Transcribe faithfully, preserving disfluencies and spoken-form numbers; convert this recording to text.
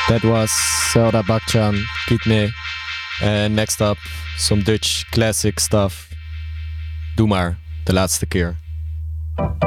That was Zelda Bakchan, Keep Me. And next up, some Dutch classic stuff. Doe maar, de laatste keer.